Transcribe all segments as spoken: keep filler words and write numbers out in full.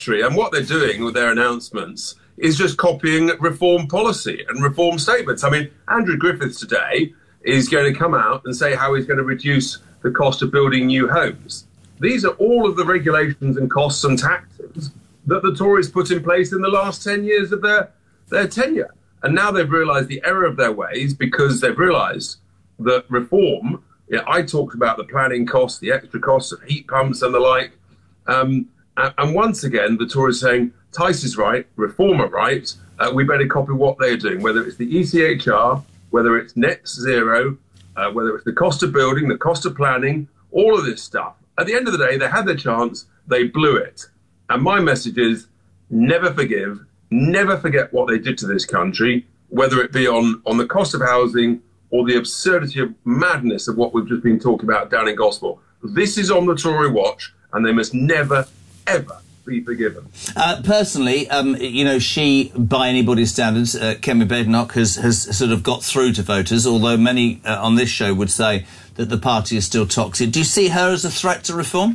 And what they're doing with their announcements is just copying reform policy and reform statements. I mean, Andrew Griffiths today is going to come out and say how he's going to reduce the cost of building new homes. These are all of the regulations and costs and taxes that the Tories put in place in the last ten years of their, their tenure. And now they've realised the error of their ways because they've realised that reform, yeah, I talked about the planning costs, the extra costs of heat pumps and the like. Um, and once again, the Tories saying, Tice is right, reform are right, uh, we better copy what they're doing, whether it's the E C H R, whether it's net zero, uh, whether it's the cost of building, the cost of planning, all of this stuff. At the end of the day, they had their chance, they blew it. And my message is never forgive, never forget what they did to this country, whether it be on, on the cost of housing or the absurdity of madness of what we've just been talking about down in Gospel. This is on the Tory watch, and they must never, ever be forgiven. Uh, personally, um, you know, she, by anybody's standards, uh, Kemi Badenoch, has, has sort of got through to voters, although many uh, on this show would say that the party is still toxic. Do you see her as a threat to reform?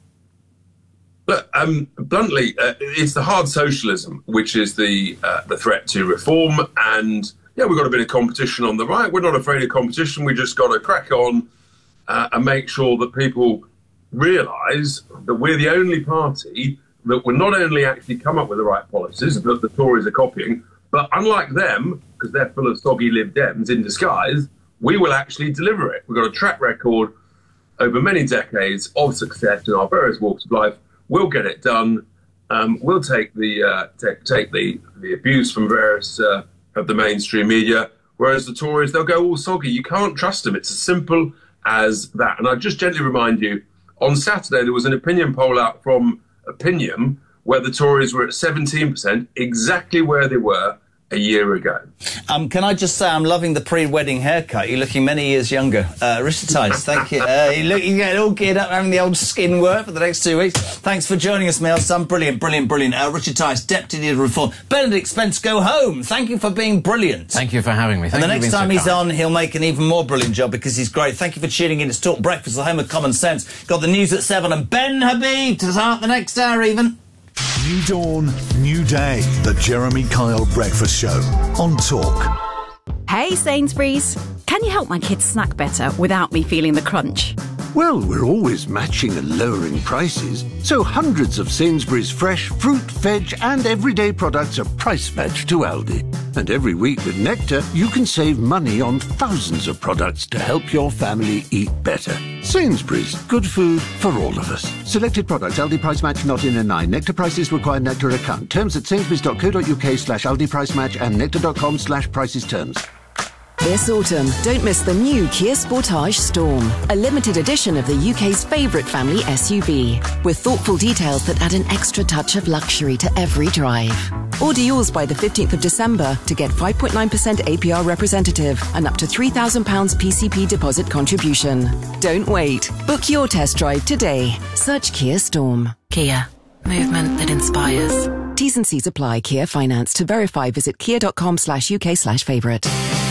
Look, um, bluntly, uh, it's the hard socialism which is the uh, the threat to reform. And, yeah, we've got a bit of competition on the right. We're not afraid of competition. We just got to crack on uh, and make sure that people realise that we're the only party that will not only actually come up with the right policies that the Tories are copying, but unlike them, because they're full of soggy Lib Dems in disguise, we will actually deliver it. We've got a track record over many decades of success in our various walks of life. We'll get it done. Um, we'll take the uh, take, take the, the abuse from various uh, of the mainstream media, whereas the Tories, they'll go all soggy. You can't trust them. It's as simple as that. And I just gently remind you, on Saturday there was an opinion poll out from Opinion where the Tories were at seventeen percent, exactly where they were a year ago. Um, can I just say I'm loving the pre-wedding haircut. You're looking many years younger. Uh, Richard Tice, thank you. Uh, you look, you get all geared up having the old skin work for the next two weeks. Thanks for joining us, Mail Son. Brilliant, brilliant, brilliant. Uh, Richard Tice, Deputy of Reform. Benedict Spence, go home. Thank you for being brilliant. Thank you for having me. Thank and the you next time so he's kind. on, he'll make an even more brilliant job because he's great. Thank you for tuning in. It's Talk Breakfast, the home of common sense. Got the news at seven and Ben Habib to start the next hour even. New dawn, new day. The Jeremy Kyle Breakfast Show on Talk. Hey Sainsbury's, can you help my kids snack better without me feeling the crunch? Well, we're always matching and lowering prices, so hundreds of Sainsbury's fresh fruit, veg and everyday products are price matched to Aldi. And every week with Nectar, you can save money on thousands of products to help your family eat better. Sainsbury's, good food for all of us. Selected products, Aldi price match not in a nine. Nectar prices require Nectar account. Terms at sainsbury's.co.uk slash Aldi price match and nectar.com slash prices terms. This autumn, don't miss the new Kia Sportage Storm, a limited edition of the U K's favourite family S U V, with thoughtful details that add an extra touch of luxury to every drive. Order yours by the fifteenth of December to get five point nine percent A P R representative and up to three thousand pounds P C P deposit contribution. Don't wait. Book your test drive today. Search Kia Storm. Kia. Movement that inspires. T's and C's apply. Kia Finance. To verify, visit kia.com slash UK slash favourite.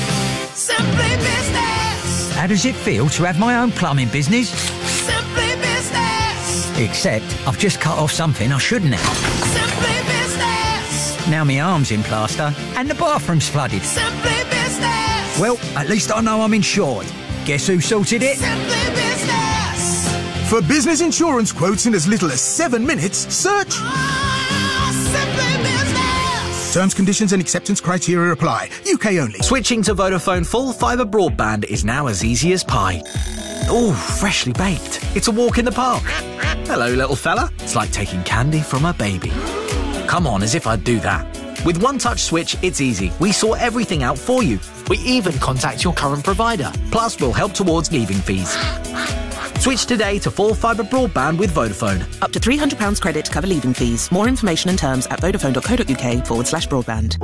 Simply Business. How does it feel to have my own plumbing business? Simply Business. Except I've just cut off something I shouldn't have. Simply Business. Now my arm's in plaster and the bathroom's flooded. Simply Business. Well, at least I know I'm insured. Guess who sorted it? Simply Business. For business insurance quotes in as little as seven minutes, search oh, Simply Business. Terms, conditions and acceptance criteria apply. U K only. Switching to Vodafone full fibre broadband is now as easy as pie. Ooh, freshly baked. It's a walk in the park. Hello, little fella. It's like taking candy from a baby. Come on, as if I'd do that. With One Touch Switch, it's easy. We sort everything out for you. We even contact your current provider. Plus, we'll help towards leaving fees. Switch today to full fibre broadband with Vodafone. Up to three hundred pounds credit to cover leaving fees. More information and terms at vodafone.co.uk forward slash broadband.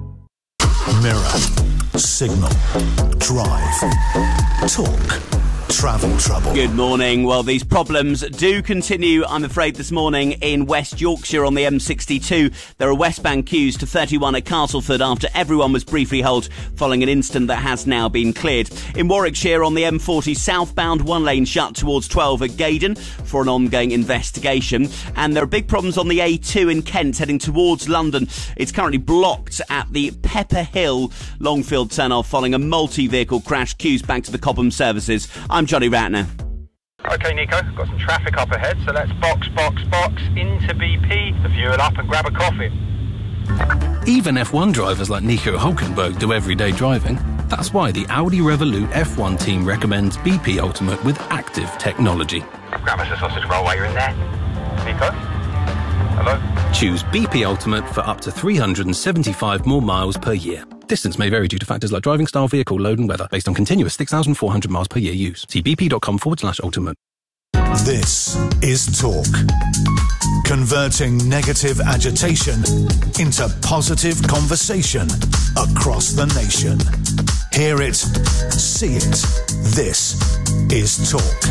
Mirror, Signal, Drive, Talk. travel trouble. Good morning. Well, these problems do continue, I'm afraid, this morning in West Yorkshire on the M sixty-two. There are westbound queues to thirty-one at Castleford after everyone was briefly held following an incident that has now been cleared. In Warwickshire on the M forty southbound, one lane shut towards twelve at Gaydon for an ongoing investigation. And there are big problems on the A two in Kent heading towards London. It's currently blocked at the Pepper Hill Longfield turn-off following a multi-vehicle crash. Queues back to the Cobham services. I'm Johnny Ratner. OK, Nico, got some traffic up ahead, so let's box, box, box into B P, the fuel up and grab a coffee. Even F one drivers like Nico Hulkenberg do everyday driving. That's why the Audi Revolut F one team recommends B P Ultimate with active technology. Grab us a sausage roll while you're in there. Nico? Hello? Choose B P Ultimate for up to three hundred seventy-five more miles per year. Distance may vary due to factors like driving style, vehicle, load and weather, based on continuous six thousand four hundred miles per year use. See bp.com forward slash ultimate. This is Talk. Converting negative agitation into positive conversation across the nation. Hear it, see it. This is Talk.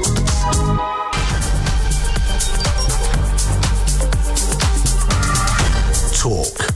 Talk.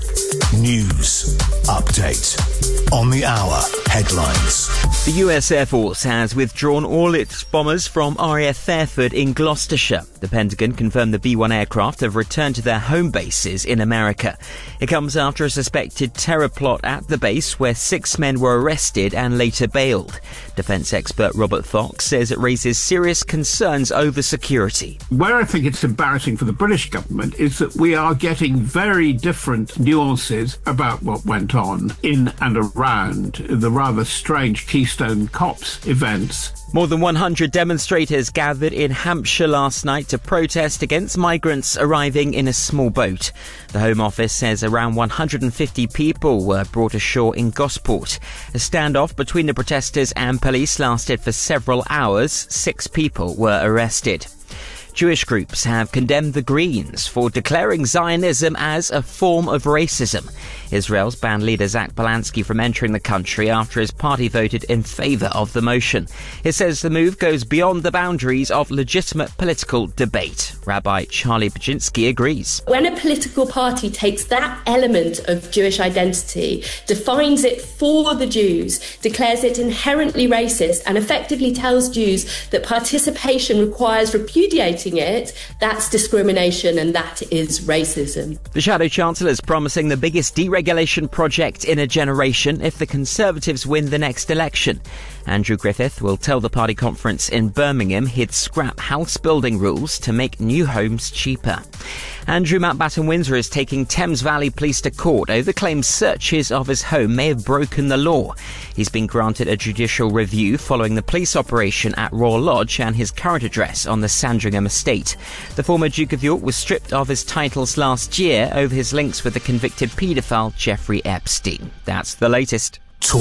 News. Update. On the hour. Headlines. The U S Air Force has withdrawn all its bombers from R A F Fairford in Gloucestershire. The Pentagon confirmed the B one aircraft have returned to their home bases in America. It comes after a suspected terror plot at the base where six men were arrested and later bailed. Defence expert Robert Fox says it raises serious concerns over security. Where I think it's embarrassing for the British government is that we are getting very different nuances about what went on in and around the rather strange Keystone Cops events. More than one hundred demonstrators gathered in Hampshire last night to protest against migrants arriving in a small boat. The Home Office says around one hundred fifty people were brought ashore in Gosport. A standoff between the protesters and police lasted for several hours. Six people were arrested. Jewish groups have condemned the Greens for declaring Zionism as a form of racism. Israel's banned leader Zach Polanski from entering the country after his party voted in favour of the motion. It says the move goes beyond the boundaries of legitimate political debate. Rabbi Charlie Baczynski agrees. When a political party takes that element of Jewish identity, defines it for the Jews, declares it inherently racist, and effectively tells Jews that participation requires repudiating it, that's discrimination and that is racism. The Shadow Chancellor is promising the biggest deregulation project in a generation if the Conservatives win the next election. Andrew Griffith will tell the party conference in Birmingham he'd scrap house building rules to make new homes cheaper. Andrew Mountbatten-Windsor is taking Thames Valley Police to court over claims searches of his home may have broken the law. He's been granted a judicial review following the police operation at Royal Lodge and his current address on the Sandringham estate. The former Duke of York was stripped of his titles last year over his links with the convicted paedophile Jeffrey Epstein. That's the latest. Talk.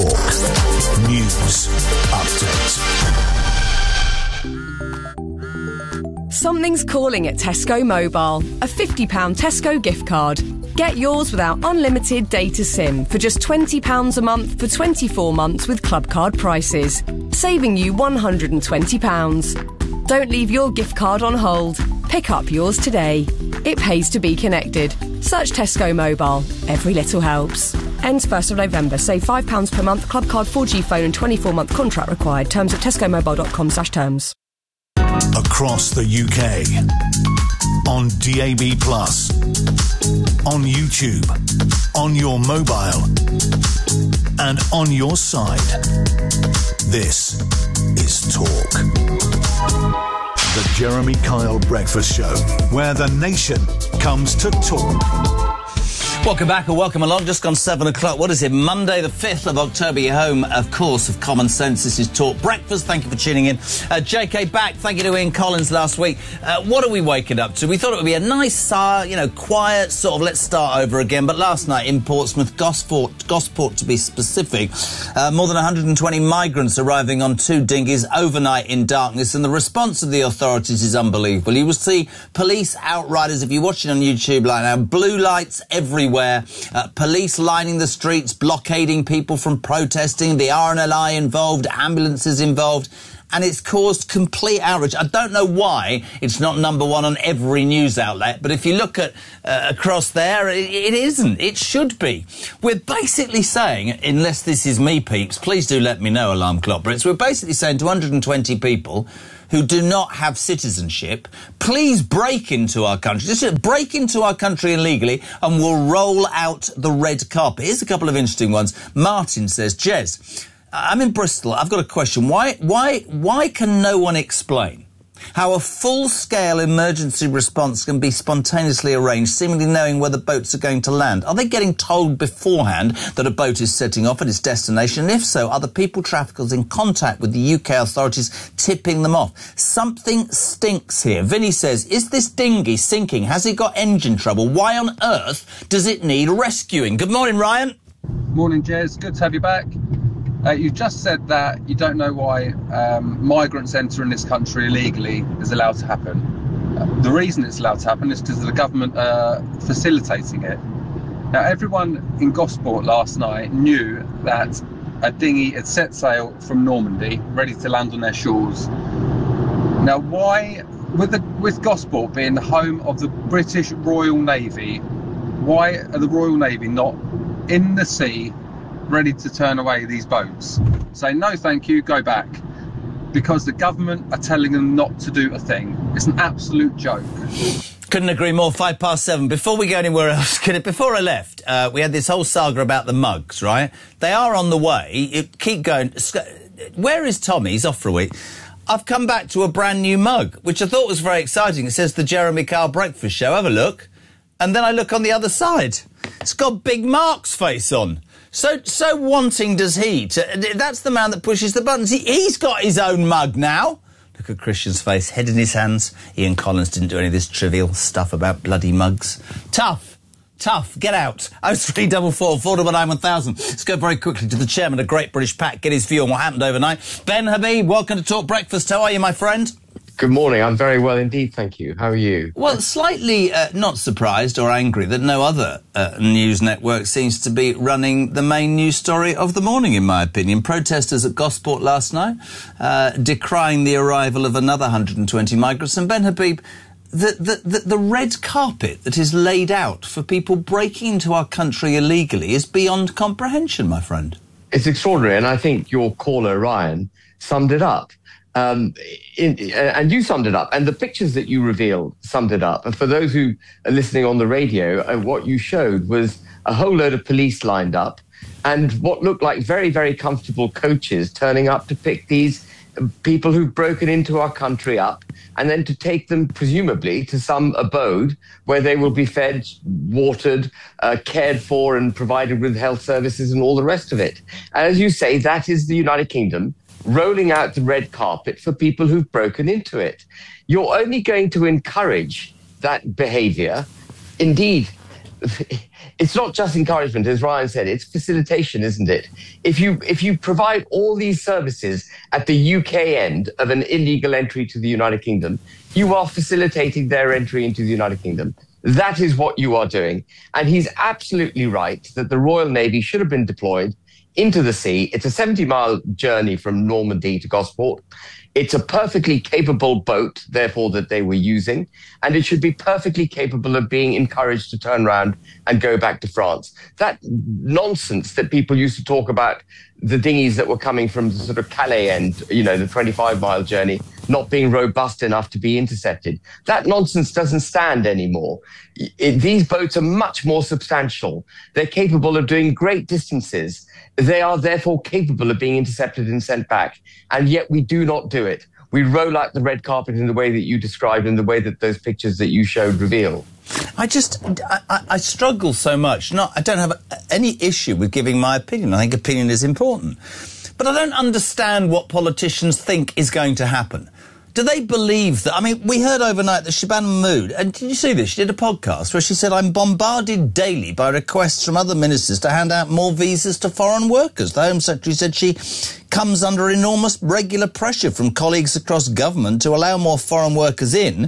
News. Update. Something's calling at Tesco Mobile. A fifty pounds Tesco gift card. Get yours without unlimited data SIM for just twenty pounds a month for twenty-four months with club card prices, saving you one hundred twenty pounds. Don't leave your gift card on hold. Pick up yours today. It pays to be connected. Search Tesco Mobile. Every little helps. Ends first of November. Save five pounds per month. Club card, four G phone and twenty-four month contract required. Terms at tesco mobile dot com slash terms. Across the U K. On D A B plus. On YouTube. On your mobile. And on your side. This is Talk. The Jeremy Kyle Breakfast Show, where the nation comes to talk. Welcome back or welcome along. Just gone seven o'clock. What is it? Monday the fifth of October. You're home, of course, of Common Sense. This is Talk Breakfast. Thank you for tuning in. Uh, J K back. Thank you to Ian Collins last week. Uh, what are we waking up to? We thought it would be a nice, uh, you know, quiet sort of let's start over again. But last night in Portsmouth, Gosport, Gosport to be specific, uh, more than one hundred twenty migrants arriving on two dinghies overnight in darkness. And the response of the authorities is unbelievable. You will see police outriders, if you're watching on YouTube right now, blue lights everywhere. Uh, police lining the streets, blockading people from protesting, the R N L I involved, ambulances involved. and it's caused complete outrage. I don't know why it's not number one on every news outlet, but if you look at uh, across there, it, it isn't. It should be. We're basically saying, unless this is me, peeps, please do let me know, alarm clock Brits, we're basically saying to one hundred twenty people who do not have citizenship, please break into our country. Just break into our country illegally and we'll roll out the red carpet. Here's a couple of interesting ones. Martin says, Jez, I'm in Bristol. I've got a question. Why, why, why can no one explain how a full-scale emergency response can be spontaneously arranged, seemingly knowing where the boats are going to land? Are they getting told beforehand that a boat is setting off at its destination? And if so, are the people traffickers in contact with the U K authorities tipping them off? Something stinks here. Vinny says, is this dinghy sinking? Has it got engine trouble? Why on earth does it need rescuing? Good morning, Ryan. Morning, Jez. Good to have you back. Uh, you just said that you don't know why um, migrants entering this country illegally is allowed to happen. Uh, the reason it's allowed to happen is because the government are facilitating it. Now, everyone in Gosport last night knew that a dinghy had set sail from Normandy, ready to land on their shores. Now, why, with, the, with Gosport being the home of the British Royal Navy, why are the Royal Navy not in the sea ready to turn away these boats? Say, no, thank you, go back. Because the government are telling them not to do a thing. It's an absolute joke. Couldn't agree more. Five past seven. Before we go anywhere else, before I left, uh, we had this whole saga about the mugs, right? They are on the way. You keep going. Where is Tommy? He's off for a week. I've come back to a brand new mug, which I thought was very exciting. It says the Jeremy Kyle Breakfast Show. Have a look. And then I look on the other side. It's got Big Mark's face on. So, so wanting does he to... That's the man that pushes the buttons. He, he's got his own mug now. Look at Christian's face, head in his hands. Ian Collins didn't do any of this trivial stuff about bloody mugs. Tough. Tough. Get out. oh three four four, four nine nine, one thousand. Let's go very quickly to the chairman of Great British Pack, get his view on what happened overnight. Ben Habib, welcome to Talk Breakfast. How are you, my friend? Good morning. I'm very well indeed, thank you. How are you? Well, slightly uh, not surprised or angry that no other uh, news network seems to be running the main news story of the morning, in my opinion. Protesters at Gosport last night uh, decrying the arrival of another one hundred twenty migrants. And Ben Habib, the, the, the, the red carpet that is laid out for people breaking into our country illegally is beyond comprehension, my friend. It's extraordinary, and I think your caller, Ryan, summed it up. Um, in, and you summed it up, and the pictures that you revealed summed it up. And for those who are listening on the radio, uh, what you showed was a whole load of police lined up and what looked like very, very comfortable coaches turning up to pick these people who've broken into our country up and then to take them, presumably, to some abode where they will be fed, watered, uh, cared for and provided with health services and all the rest of it. And as you say, that is the United Kingdom, rolling out the red carpet for people who've broken into it. You're only going to encourage that behaviour. Indeed, it's not just encouragement, as Ryan said, it's facilitation, isn't it? If you if you provide all these services at the U K end of an illegal entry to the United Kingdom, you are facilitating their entry into the United Kingdom. That is what you are doing. And he's absolutely right that the Royal Navy should have been deployed into the sea. It's a seventy mile journey from Normandy to Gosport. It's a perfectly capable boat, therefore, that they were using, and it should be perfectly capable of being encouraged to turn around and go back to France. That nonsense that people used to talk about, the dinghies that were coming from the sort of Calais end, you know, the twenty-five mile journey, not being robust enough to be intercepted. That nonsense doesn't stand anymore. It, these boats are much more substantial. They're capable of doing great distances. They are therefore capable of being intercepted and sent back. And yet we do not do it. We roll out the red carpet in the way that you described, in the way that those pictures that you showed reveal. I just, I, I struggle so much. Not, I don't have any issue with giving my opinion. I think opinion is important. But I don't understand what politicians think is going to happen. Do they believe that? I mean, we heard overnight that Shabana Mahmood, and did you see this? She did a podcast where she said, I'm bombarded daily by requests from other ministers to hand out more visas to foreign workers. The Home Secretary said she comes under enormous regular pressure from colleagues across government to allow more foreign workers in.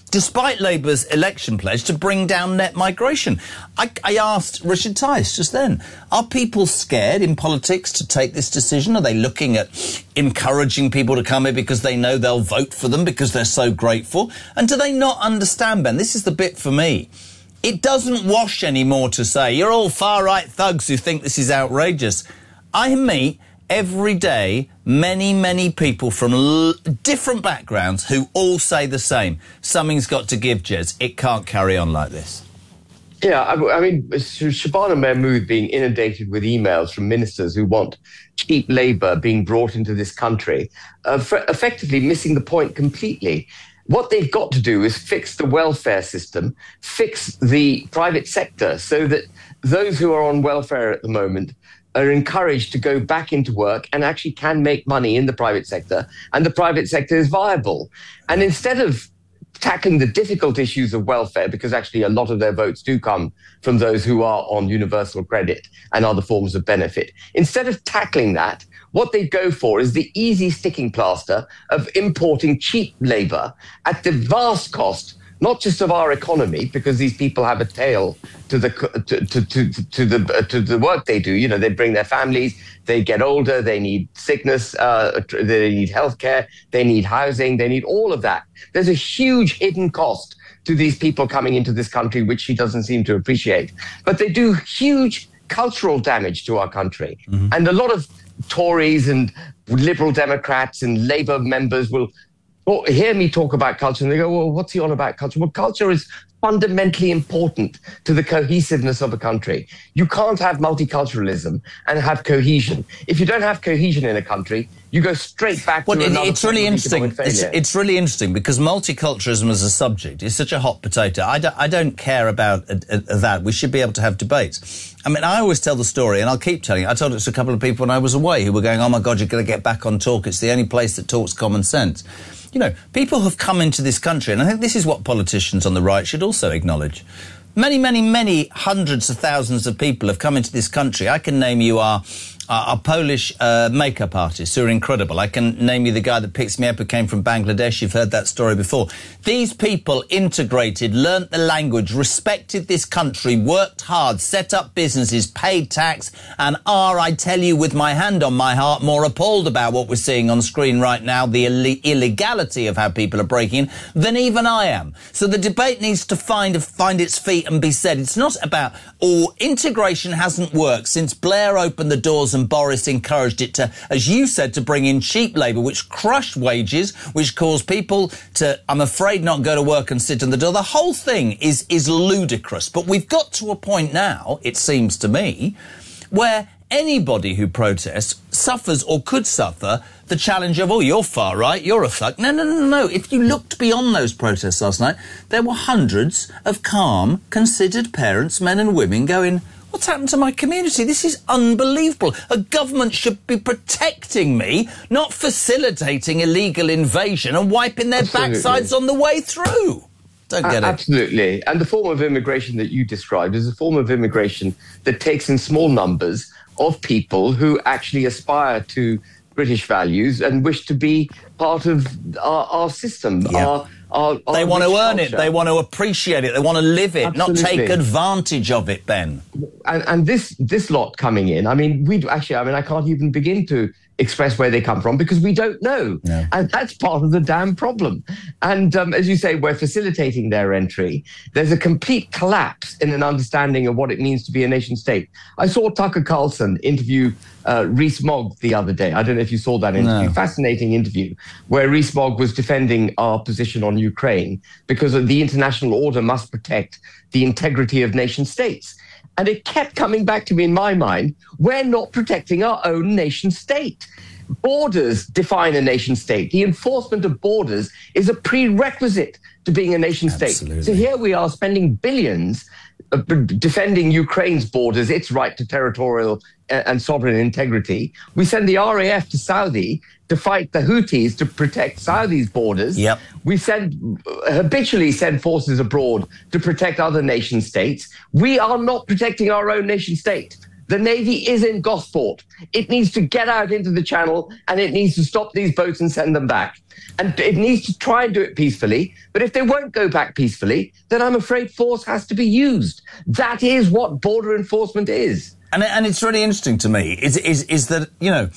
despite Labour's election pledge to bring down net migration. I, I asked Richard Tice just then, are people scared in politics to take this decision? Are they looking at encouraging people to come here because they know they'll vote for them because they're so grateful? And do they not understand, Ben? This is the bit for me. It doesn't wash anymore to say, you're all far-right thugs who think this is outrageous. I meet every day many, many people from l- different backgrounds who all say the same. Something's got to give, Jez. It can't carry on like this. Yeah, I, I mean, Shabana Mahmood being inundated with emails from ministers who want cheap labour being brought into this country, uh, f- effectively missing the point completely. What they've got to do is fix the welfare system, fix the private sector so that those who are on welfare at the moment are encouraged to go back into work and actually can make money in the private sector, and the private sector is viable. And instead of tackling the difficult issues of welfare, because actually a lot of their votes do come from those who are on universal credit and other forms of benefit, instead of tackling that, what they go for is the easy sticking plaster of importing cheap labour at the vast cost, not just of our economy, because these people have a tail to the to, to, to, to the to the work they do. You know, they bring their families, they get older, they need sickness, uh, they need healthcare, they need housing, they need all of that. There's a huge hidden cost to these people coming into this country, which she doesn't seem to appreciate. But they do huge cultural damage to our country. Mm-hmm. And a lot of Tories and Liberal Democrats and Labour members will Well, hear me talk about culture and they go, well, what's he on about culture? Well, culture is fundamentally important to the cohesiveness of a country. You can't have multiculturalism and have cohesion. If you don't have cohesion in a country, you go straight back well, to it, another. It's really interesting. It's, it's really interesting because multiculturalism as a subject is such a hot potato. I don't, I don't care about uh, uh, that. We should be able to have debates. I mean, I always tell the story, and I'll keep telling it. I told it to a couple of people when I was away who were going, oh, my God, you're going to get back on Talk. It's the only place that talks common sense. You know, people have come into this country, and I think this is what politicians on the right should also acknowledge. Many, many, many hundreds of thousands of people have come into this country. I can name you our, our, our Polish uh, makeup artists who are incredible. I can name you the guy that picks me up who came from Bangladesh. You've heard that story before. These people integrated, learnt the language, respected this country, worked hard, set up businesses, paid tax, and are, I tell you with my hand on my heart, more appalled about what we're seeing on screen right now, the Ill- illegality of how people are breaking in, than even I am. So the debate needs to find, find its feet and be said. It's not about, oh, integration hasn't worked since Blair opened the doors and Boris encouraged it to, as you said, to bring in cheap labour, which crushed wages, which caused people to, I'm afraid, not go to work and sit in the door. The whole thing is, is ludicrous. But we've got to a point now, it seems to me, where anybody who protests suffers or could suffer the challenge of, oh, you're far right, you're a thug. No, no, no, no. If you looked beyond those protests last night, there were hundreds of calm, considered parents, men and women, going, what's happened to my community? This is unbelievable. A government should be protecting me, not facilitating illegal invasion and wiping their Absolutely. backsides on the way through. Don't get uh, it. Absolutely. And the form of immigration that you described is a form of immigration that takes in small numbers of people who actually aspire to British values and wish to be part of our, our system, yeah. our, our, our They want to earn culture. it, they want to appreciate it, they want to live it, Absolutely. not take advantage of it, Ben. And, and this this lot coming in, I mean, we actually, I mean, I can't even begin to express where they come from because we don't know. No. And that's part of the damn problem. And um, as you say, we're facilitating their entry. There's a complete collapse in an understanding of what it means to be a nation state. I saw Tucker Carlson interview uh, Rees-Mogg the other day. I don't know if you saw that interview. No. Fascinating interview where Rees-Mogg was defending our position on Ukraine because the international order must protect the integrity of nation states. And it kept coming back to me in my mind, we're not protecting our own nation state. Borders define a nation state. The enforcement of borders is a prerequisite to being a nation Absolutely. state. So here we are spending billions uh, defending Ukraine's borders, its right to territorial uh, and sovereign integrity. We send the R A F to Saudi to fight the Houthis to protect Saudi's borders. Yep. We send habitually send forces abroad to protect other nation states. We are not protecting our own nation state. The Navy is in Gosport. It needs to get out into the channel and it needs to stop these boats and send them back. And it needs to try and do it peacefully. But if they won't go back peacefully, then I'm afraid force has to be used. That is what border enforcement is. And, and it's really interesting to me is, is, is that, you know,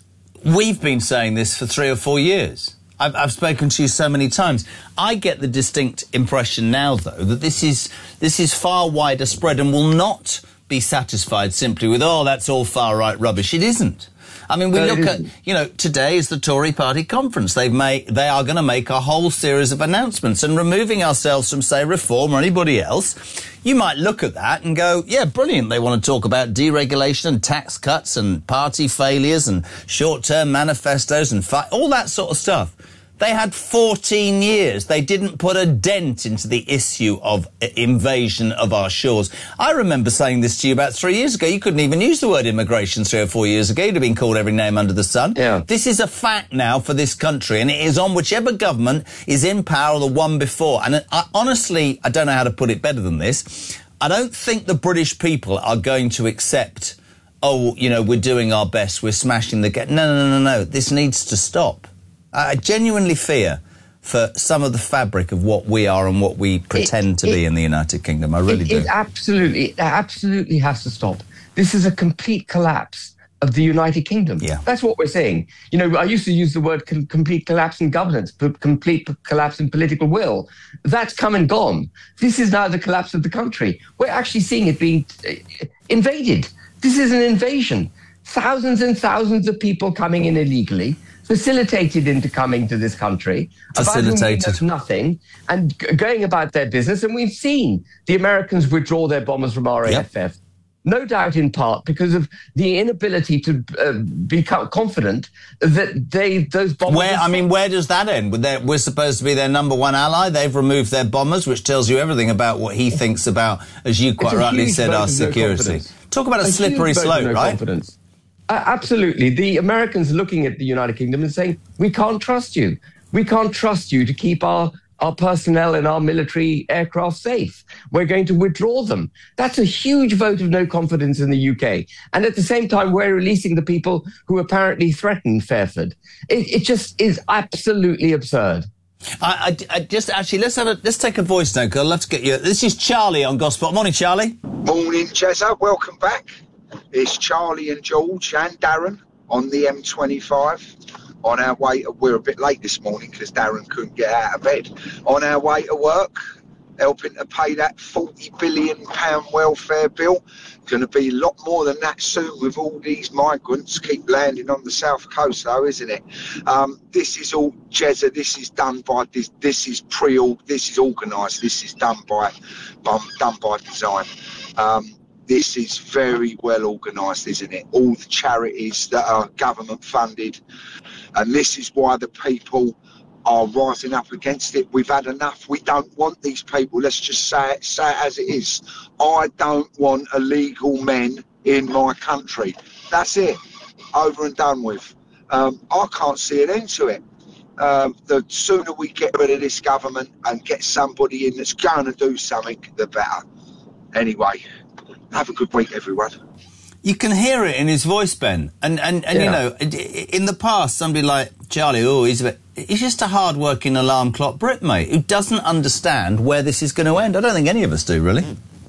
we've been saying this for three or four years. I've, I've spoken to you so many times. I get the distinct impression now, though, that this is this is far wider spread and will not be satisfied simply with, oh, that's all far-right rubbish. It isn't. I mean, we no, look at, you know, today is the Tory party conference. They've made, they are going to make a whole series of announcements, and removing ourselves from, say, Reform or anybody else, you might look at that and go, yeah, brilliant. They want to talk about deregulation and tax cuts and party failures and short-term manifestos and fi- all that sort of stuff. They had fourteen years. They didn't put a dent into the issue of invasion of our shores. I remember saying this to you about three years ago. You couldn't even use the word immigration three or four years ago. You'd have been called every name under the sun. Yeah. This is a fact now for this country, and it is on whichever government is in power or the one before. And I, honestly, I don't know how to put it better than this. I don't think the British people are going to accept, oh, you know, we're doing our best, we're smashing the gate. No, no, no, no, no. This needs to stop. I genuinely fear for some of the fabric of what we are and what we pretend it, to it, be in the United Kingdom. I really it, do. It absolutely, it absolutely has to stop. This is a complete collapse of the United Kingdom. Yeah. That's what we're saying. You know, I used to use the word com- complete collapse in governance, but complete p- collapse in political will. That's come and gone. This is now the collapse of the country. We're actually seeing it being uh, invaded. This is an invasion. Thousands and thousands of people coming in illegally, facilitated into coming to this country, facilitated about whom we know nothing, and g- going about their business. And we've seen the Americans withdraw their bombers from R A F F, yep. No doubt in part because of the inability to uh, be confident that they those bombers. Where I mean, where does that end? We're, we're supposed to be their number one ally. They've removed their bombers, which tells you everything about what he thinks about, as you quite rightly said, our security. No Talk about a, a slippery slope, no right? Confidence. Uh, absolutely. The Americans looking at the United Kingdom and saying, we can't trust you. We can't trust you to keep our, our personnel and our military aircraft safe. We're going to withdraw them. That's a huge vote of no confidence in the U K. And at the same time, we're releasing the people who apparently threatened Fairford. It, it just is absolutely absurd. I, I, I just actually, let's have a, let's take a voice note, because I'd love to get you. This is Charlie on Gosport. Morning, Charlie. Morning, Jezza. Welcome back. It's Charlie and George and Darren on the M twenty-five on our way to, we're a bit late this morning because Darren couldn't get out of bed, on our way to work, helping to pay that forty billion pound welfare bill. Going to be a lot more than that soon with all these migrants keep landing on the south coast though, isn't it? Um, this is all, Jezza, this is done by, this This is pre this is organised, this is done by, um, done by design. Um, This is very well organised, isn't it? All the charities that are government funded. And this is why the people are rising up against it. We've had enough. We don't want these people. Let's just say it, say it as it is. I don't want illegal men in my country. That's it. Over and done with. Um, I can't see an end to it. Um, the sooner we get rid of this government and get somebody in that's going to do something, the better. Anyway. Have a good week, everyone. You can hear it in his voice, Ben. And, and, and yeah. you know, in the past, somebody like Charlie, oh, he's a bit, he's just a hard-working alarm clock Brit, mate, who doesn't understand where this is going to end. I don't think any of us do, really.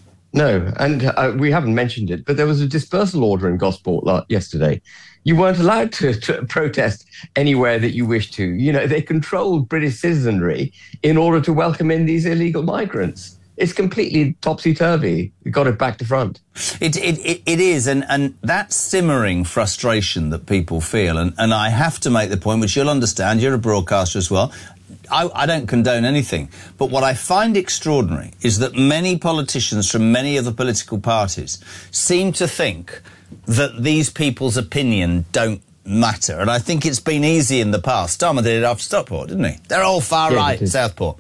No, and uh, we haven't mentioned it, but there was a dispersal order in Gosport yesterday. You weren't allowed to, to protest anywhere that you wished to. You know, they controlled British citizenry in order to welcome in these illegal migrants. It's completely topsy-turvy. We got it back to front. It it it, it is, and, and that simmering frustration that people feel, and, and I have to make the point, which you'll understand, you're a broadcaster as well, I, I don't condone anything, but what I find extraordinary is that many politicians from many of the political parties seem to think that these people's opinion don't matter, and I think it's been easy in the past. Starmer did it after Stockport, didn't he? They're all far yeah, right, Southport.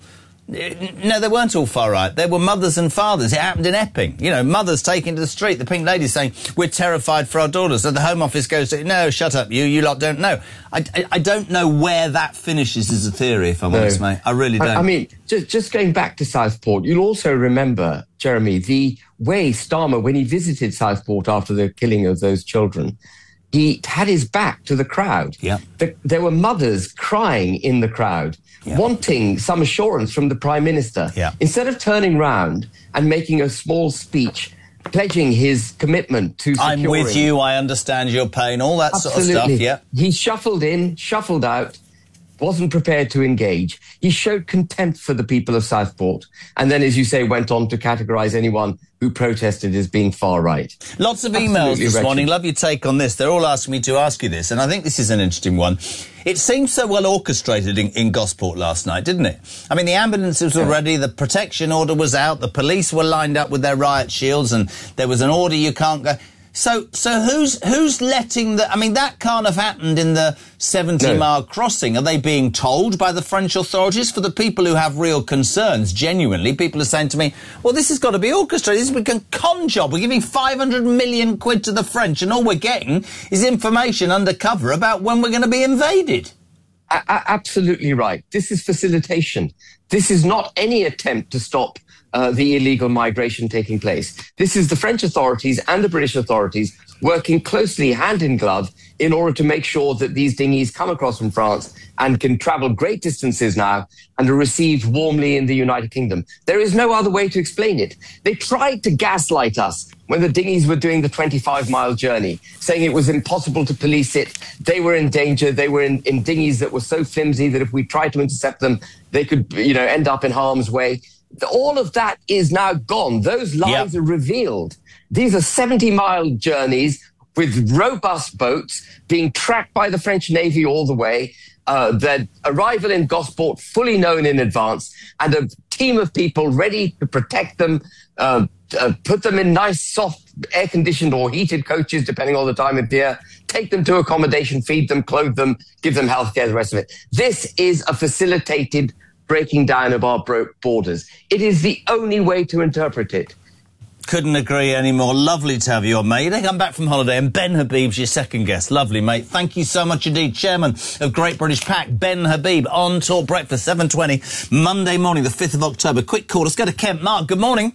No, they weren't all far right. They were mothers and fathers. It happened in Epping. You know, mothers taken to the street. The Pink Lady saying, we're terrified for our daughters. So the Home Office goes, to, no, shut up, you. You lot don't know. I, I, I don't know where that finishes as a theory, if I'm No. honest, mate. I really don't. I, I mean, just, just going back to Southport, you'll also remember, Jeremy, the way Starmer, when he visited Southport after the killing of those children, he had his back to the crowd. Yeah. The, there were mothers crying in the crowd, yeah. wanting some assurance from the Prime Minister. Yeah. Instead of turning round and making a small speech, pledging his commitment to securing... I'm with you, I understand your pain, all that Absolutely. sort of stuff, yeah. He shuffled in, shuffled out, wasn't prepared to engage. He showed contempt for the people of Southport, and then, as you say, went on to categorise anyone who protested as being far right. Lots of emails Absolutely this wretched. morning. Love your take on this. They're all asking me to ask you this, and I think this is an interesting one. It seemed so well orchestrated in, in Gosport last night, didn't it? I mean, the ambulances were ready, the protection order was out, the police were lined up with their riot shields, and there was an order you can't go... So, so who's who's letting the... I mean, that can't have happened in the seventy-mile No. crossing. Are they being told by the French authorities? For the people who have real concerns, genuinely, people are saying to me, well, this has got to be orchestrated. This is a con job. We're giving five hundred million quid to the French, and all we're getting is information undercover about when we're going to be invaded. A- a- absolutely right. This is facilitation. This is not any attempt to stop uh, the illegal migration taking place. This is the French authorities and the British authorities working closely hand in glove in order to make sure that these dinghies come across from France and can travel great distances now and are received warmly in the United Kingdom. There is no other way to explain it. They tried to gaslight us when the dinghies were doing the twenty-five mile journey, saying it was impossible to police it. They were in danger. They were in, in dinghies that were so flimsy that if we tried to intercept them, they could, you know, end up in harm's way. All of that is now gone. Those lies Yep. are revealed. These are seventy mile journeys with robust boats being tracked by the French Navy all the way. Uh, their arrival in Gosport fully known in advance, and a team of people ready to protect them, uh, uh, put them in nice, soft, air-conditioned or heated coaches, depending on the time of year, take them to accommodation, feed them, clothe them, give them healthcare, the rest of it. This is a facilitated breaking down of our bro- borders. It is the only way to interpret it. Couldn't agree anymore. Lovely to have you on, mate. They come back from holiday, and Ben Habib's your second guest. Lovely, mate. Thank you so much indeed. Chairman of Great British Pack, Ben Habib, on Talk Breakfast, seven twenty, Monday morning, the fifth of October. Quick call. Let's go to Kent. Mark, good morning.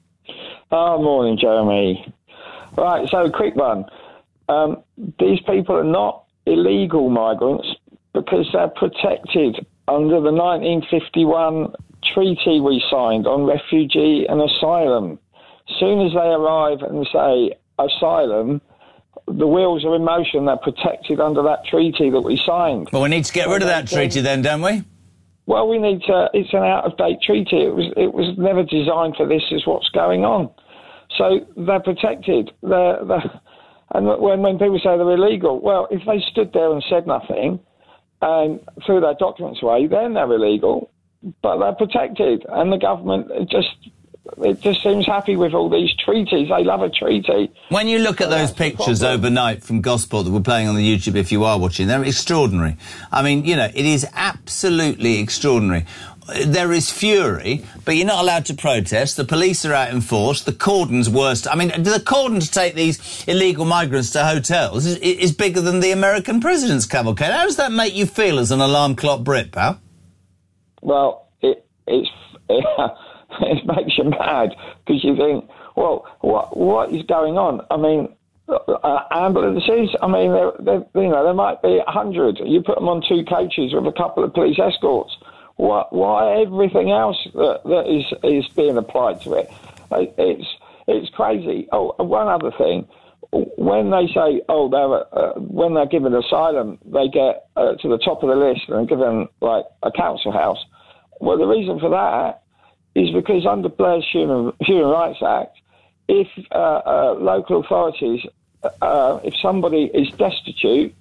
Oh, morning, Jeremy. Right, so quick one. Um, these people are not illegal migrants because they're protected under the nineteen fifty-one treaty we signed on refugee and asylum. As soon as they arrive and say asylum, the wheels are in motion. They're protected under that treaty that we signed. Well, we need to get rid of that treaty then, don't we? Well, we need to. It's an out-of-date treaty. It was. It was never designed for this. Is what's going on. So they're protected. They're, they're, and when when people say they're illegal, well, if they stood there and said nothing and threw their documents away, then they're illegal. But they're protected, and the government just. It just seems happy with all these treaties. They love a treaty. When you look at those pictures overnight from Gosport that we're playing on the YouTube, if you are watching, they're extraordinary. I mean, you know, it is absolutely extraordinary. There is fury, but you're not allowed to protest. The police are out in force. The cordon's worst. I mean, the cordon to take these illegal migrants to hotels is, is bigger than the American president's cavalcade. How does that make you feel as an alarm clock Brit, pal? Well, it, it's... It, it makes you mad because you think, well, what what is going on? I mean, uh, ambulances. I mean, they're, they're, you know, there might be a hundred. You put them on two coaches with a couple of police escorts. What? Why everything else that, that is is being applied to it? It's it's crazy. Oh, one other thing. When they say, oh, they're uh, when they're given asylum, they get uh, to the top of the list and given like a council house. Well, the reason for that is because under Blair's Human, Human Rights Act, if uh, uh, local authorities, uh, if somebody is destitute,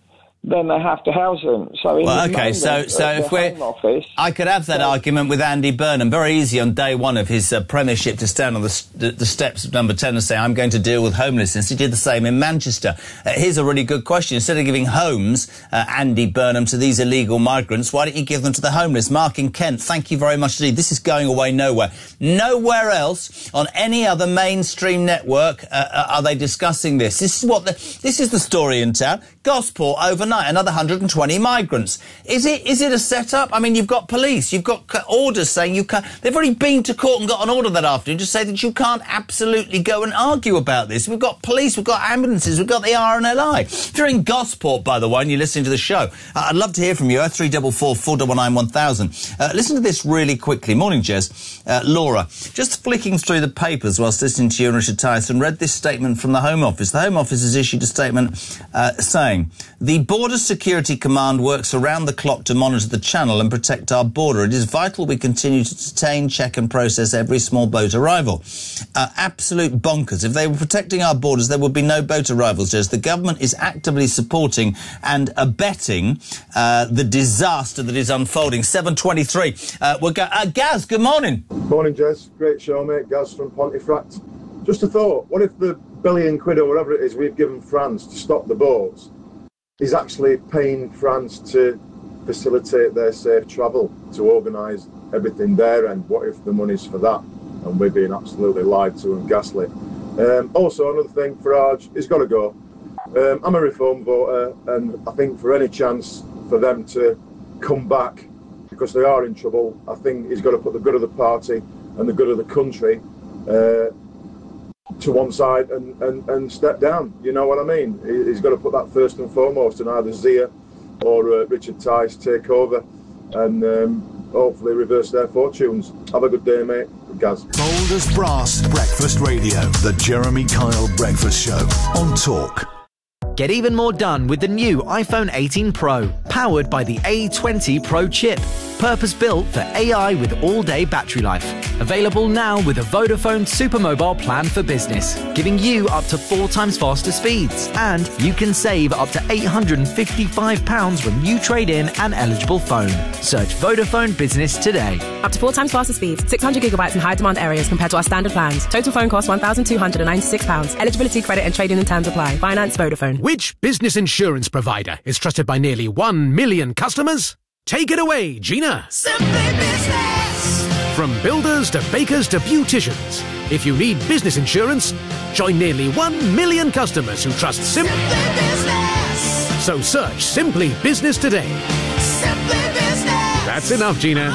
then they have to house them. So, in well, the okay, so the, so the if we're, Home Office, I could have that so, argument with Andy Burnham. Very easy on day one of his uh, premiership to stand on the, the, the steps of Number ten and say, I'm going to deal with homelessness. He did the same in Manchester. Uh, here's a really good question. Instead of giving homes, uh, Andy Burnham, to these illegal migrants, why don't you give them to the homeless? Mark in Kent, thank you very much indeed. This is going away nowhere. Nowhere else on any other mainstream network uh, are they discussing this. This is what the, this is the story in town. Gosport overnight, another one hundred twenty migrants. Is it is it a setup? I mean, you've got police, you've got orders saying you can't. They've already been to court and got an order that afternoon to say that you can't absolutely go and argue about this. We've got police, we've got ambulances, we've got the R N L I. If you're in Gosport, by the way, and you're listening to the show, uh, I'd love to hear from you. oh three four four, four nine nine, one thousand. Uh, listen to this really quickly. Morning, Jez. Uh, Laura, just flicking through the papers whilst listening to you and Richard Tyson, read this statement from the Home Office. The Home Office has issued a statement uh, saying, the Border Security Command works around the clock to monitor the channel and protect our border. It is vital we continue to detain, check and process every small boat arrival. Uh, absolute bonkers. If they were protecting our borders, there would be no boat arrivals, Jez. The government is actively supporting and abetting uh, the disaster that is unfolding. seven twenty-three. Uh, we'll go, uh, Gaz, good morning. Morning, Jez. Great show, mate. Gaz from Pontefract. Just a thought. What if the billion quid or whatever it is we've given France to stop the boats is actually paying France to facilitate their safe travel, to organise everything there? And what if the money's for that and we're being absolutely lied to and gaslit? Um, also, another thing, Farage, he's got to go. Um, I'm a Reform voter, and I think for any chance for them to come back, because they are in trouble, I think he's got to put the good of the party and the good of the country uh, to one side and, and, and step down. You know what I mean? He's got to put that first and foremost, and either Zia or uh, Richard Tice take over and um, hopefully reverse their fortunes. Have a good day, mate. Gaz. Bold as Brass Breakfast Radio, the Jeremy Kyle Breakfast Show on Talk. Get even more done with the new iPhone eighteen Pro, powered by the A twenty Pro chip. Purpose-built for A I with all-day battery life. Available now with a Vodafone Supermobile plan for business, giving you up to four times faster speeds. And you can save up to eight hundred fifty-five pounds when you trade in an eligible phone. Search Vodafone Business today. Up to four times faster speeds, six hundred gigabytes in high-demand areas compared to our standard plans. Total phone cost one thousand two hundred ninety-six pounds. Eligibility, credit and trading and terms apply. Finance Vodafone. Which business insurance provider is trusted by nearly one million customers? Take it away, Gina. Simply Business. From builders to bakers to beauticians, if you need business insurance, join nearly one million customers who trust Sim- Simply Business. So search Simply Business today. Simply Business. That's enough, Gina.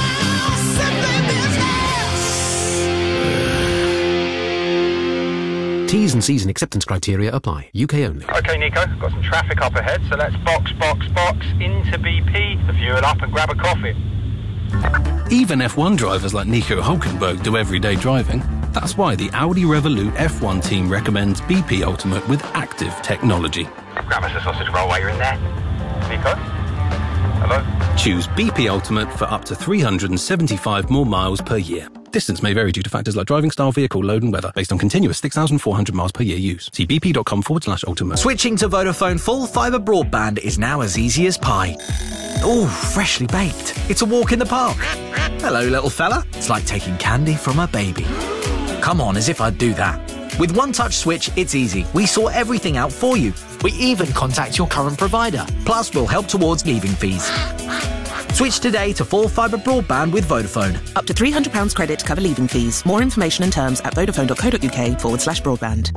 T's and C's and acceptance criteria apply. U K only. OK, Nico, got some traffic up ahead, so let's box, box, box into B P, fuel up and grab a coffee. Even F one drivers like Nico Hulkenberg do everyday driving. That's why the Audi Revolut F one team recommends B P Ultimate with active technology. Grab us a sausage roll while you're in there. Nico? Hello? Choose B P Ultimate for up to three hundred seventy-five more miles per year. Distance may vary due to factors like driving style, vehicle, load and weather, based on continuous six thousand four hundred miles per year use. See bp.com forward slash ultimate. Switching to Vodafone full fibre broadband is now as easy as pie. Ooh, freshly baked. It's a walk in the park. Hello, little fella. It's like taking candy from a baby. Come on, as if I'd do that. With One Touch Switch, it's easy. We sort everything out for you. We even contact your current provider. Plus, we'll help towards leaving fees. Switch today to full fibre broadband with Vodafone. Up to three hundred pounds credit to cover leaving fees. More information and terms at vodafone.co.uk forward slash broadband.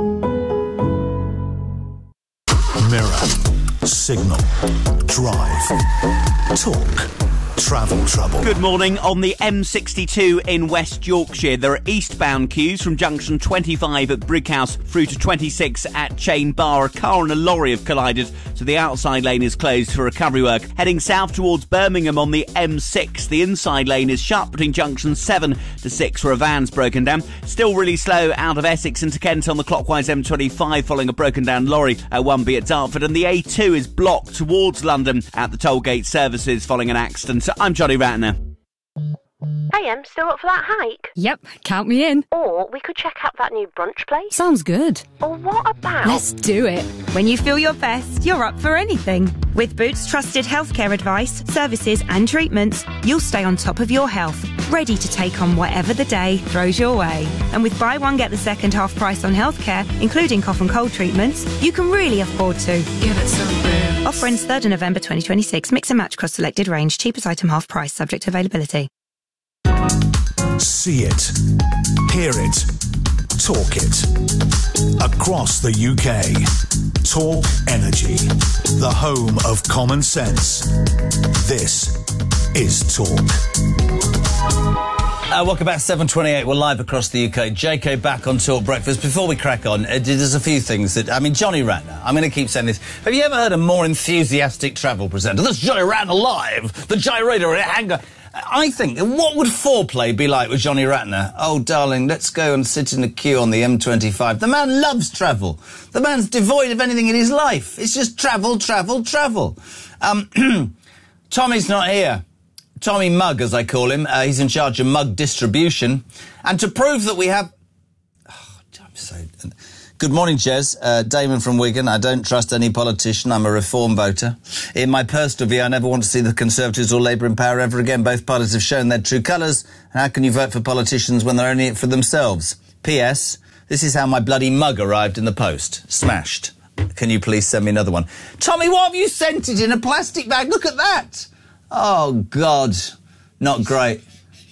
Mirror, Signal, Drive, Talk, Travel Trouble. Good morning. On the M sixty-two in West Yorkshire, there are eastbound queues from junction twenty-five at Brighouse through to twenty-six at Chain Bar. A car and a lorry have collided, so the outside lane is closed for recovery work. Heading south towards Birmingham on the M six, the inside lane is shut between junctions seven to six where a van's broken down. Still really slow out of Essex into Kent on the clockwise M twenty-five following a broken down lorry at one B at Dartford, and the A two is blocked towards London at the toll gate services following an accident. I'm Johnny Ratner. I am still up for that hike. Yep, count me in. Or we could check out that new brunch place. Sounds good. Or what about... Let's do it. When you feel your best, you're up for anything. With Boots trusted healthcare advice, services and treatments, you'll stay on top of your health, ready to take on whatever the day throws your way. And with buy one, get the second half price on healthcare, including cough and cold treatments, you can really afford to. Give it some Boots. Offer ends third of November twenty twenty-six. Mix and match across selected range. Cheapest item half price, subject to availability. See it, hear it, talk it. Across the U K, Talk Energy, the home of common sense. This is Talk. Uh, welcome back, seven twenty-eight. We're live across the U K. J K back on Talk Breakfast. Before we crack on, uh, there's a few things that... I mean, Johnny Ratner. I'm going to keep saying this. Have you ever heard a more enthusiastic travel presenter? That's Johnny Ratner live, the gyrator at Hanger. I think, what would foreplay be like with Johnny Ratner? Oh, darling, let's go and sit in a queue on the M twenty-five. The man loves travel. The man's devoid of anything in his life. It's just travel, travel, travel. Um, Tommy's not here. Tommy Mugg, as I call him. Uh, he's in charge of Mugg distribution. And to prove that we have... Oh, I'm so... Good morning, Jez. Uh, Damon from Wigan. I don't trust any politician. I'm a Reform voter. In my personal view, I never want to see the Conservatives or Labour in power ever again. Both parties have shown their true colours. How can you vote for politicians when they're only in it for themselves? P S. This is how my bloody mug arrived in the post. Smashed. Can you please send me another one? Tommy, why have you sent it in a plastic bag? Look at that. Oh, God. Not great.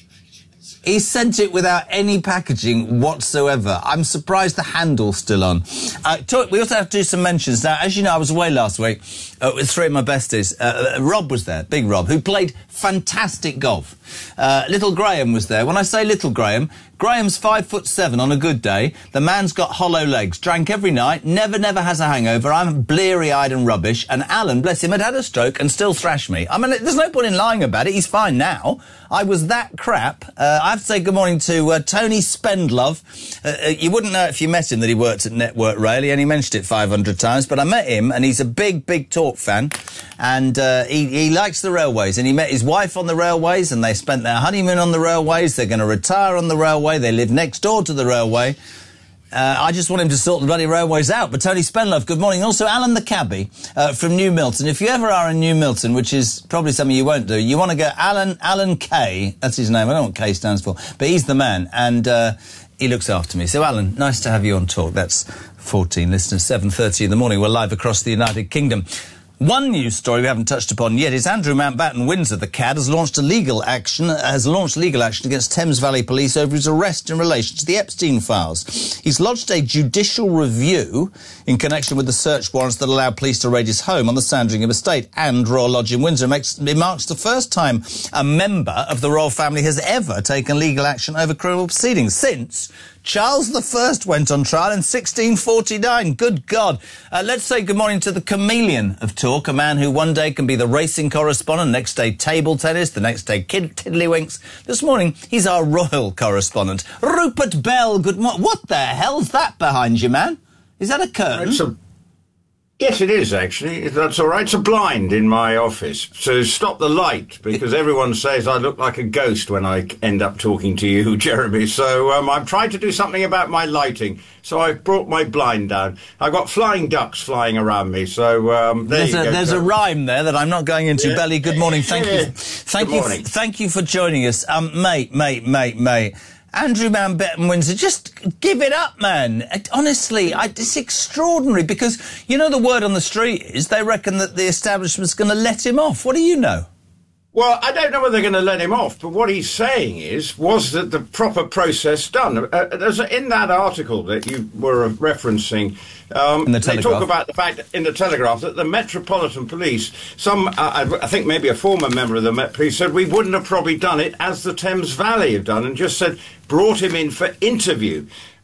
He sent it without any packaging whatsoever. I'm surprised the handle's still on. Uh, to, we also have to do some mentions. Now, as you know, I was away last week uh, with three of my besties. Uh, uh, Rob was there, Big Rob, who played fantastic golf. Uh, little Graham was there. When I say little Graham, Graham's five foot seven on a good day. The man's got hollow legs, drank every night, never, never has a hangover. I'm bleary-eyed and rubbish. And Alan, bless him, had had a stroke and still thrashed me. I mean, there's no point in lying about it. He's fine now. I was that crap. Uh, I have to say good morning to uh, Tony Spendlove. Uh, uh, you wouldn't know if you met him that he worked at Network Rail. He only mentioned it five hundred times, but I met him, and he's a big, big Talk fan. And uh, he, he likes the railways, and he met his wife on the railways, and they spent their honeymoon on the railways. They're going to retire on the railway. They live next door to the railway. Uh, I just want him to sort the bloody railways out. But Tony Spenlove, good morning. Also, Alan the cabbie uh, from New Milton. If you ever are in New Milton, which is probably something you won't do, you want to go Alan, Alan K. That's his name. I don't know what K stands for. But he's the man. And uh, he looks after me. So, Alan, nice to have you on Talk. That's fourteen listeners, seven thirty in the morning. We're live across the United Kingdom. One news story we haven't touched upon yet is Andrew Mountbatten Windsor, the C A D, has launched a legal action, has launched legal action against Thames Valley Police over his arrest in relation to the Epstein files. He's lodged a judicial review in connection with the search warrants that allow police to raid his home on the Sandringham estate and Royal Lodge in Windsor. It, makes, it marks the first time a member of the royal family has ever taken legal action over criminal proceedings since Charles the First went on trial in sixteen forty-nine. Good God. Uh, let's say good morning to the chameleon of Talk, a man who one day can be the racing correspondent, next day table tennis, the next day kid tiddlywinks. This morning, he's our royal correspondent. Rupert Bell, good morning. What the hell's that behind you, man? Is that a curtain? It's a... Yes, it is, actually. That's all right. It's a blind in my office. So stop the light, because everyone says I look like a ghost when I end up talking to you, Jeremy. So um, I'm trying to do something about my lighting. So I brought my blind down. I've got flying ducks flying around me. So um, there there's you a, go. There's a rhyme there that I'm not going into. Yeah. Belly, good morning. Thank Yeah. you. Thank Good you. morning. Thank you for joining us. Um, mate, mate, mate, mate. Andrew Mountbatten Windsor, just give it up, man. Honestly, I, it's extraordinary because, you know, the word on the street is they reckon that the establishment's going to let him off. What do you know? Well, I don't know whether they're going to let him off, but what he's saying is, was that the proper process done? Uh, there's a, in that article that you were referencing, um, In the they Telegraph. talk about the fact in the Telegraph that the Metropolitan Police, some, uh, I, I think maybe a former member of the Met Police said we wouldn't have probably done it as the Thames Valley have done, and just said, brought him in for interview.